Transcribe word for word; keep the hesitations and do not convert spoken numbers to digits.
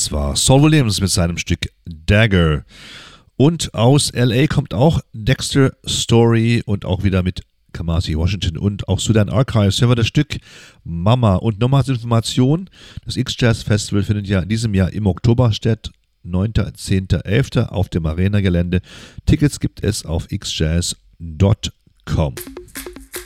Das war Saul Williams mit seinem Stück Dagger. Und aus L A kommt auch Dexter Story und auch wieder mit Kamasi Washington und auch Sudan Archives. Hören wir das Stück Mama. Und nochmal als Information, das X-Jazz Festival findet ja in diesem Jahr im Oktober statt. neunter, zehnter, elfter auf dem Arena-Gelände. Tickets gibt es auf x jazz punkt com.